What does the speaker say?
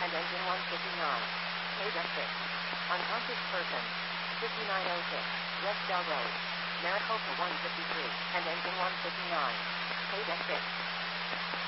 and engine 159. Page of 6. Unconscious person. 5906. Westdale Road. Maricopa 153 and engine 159. Page of 6.